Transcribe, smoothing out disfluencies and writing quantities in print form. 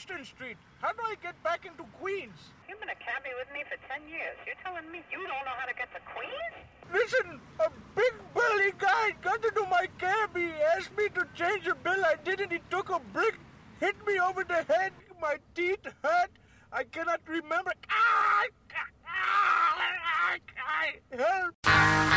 Houston Street. How do I get back into Queens? You've been a cabbie with me for 10 years. You're telling me you don't know how to get to Queens? Listen, a big burly guy got into my cab. He asked me to change a bill. I didn't. He took a brick, hit me over the head. My teeth hurt. I cannot remember. Help!